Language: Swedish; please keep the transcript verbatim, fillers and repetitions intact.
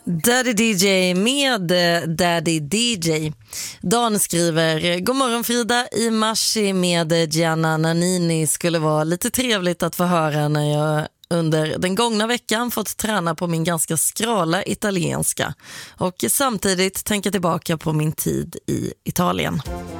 Daddy D J med Daddy D J. Dan skriver: God morgon Frida, i Mashi med Gianna Nannini skulle vara lite trevligt att få höra när jag under den gångna veckan fått träna på min ganska skrala italienska och samtidigt tänka tillbaka på min tid i Italien.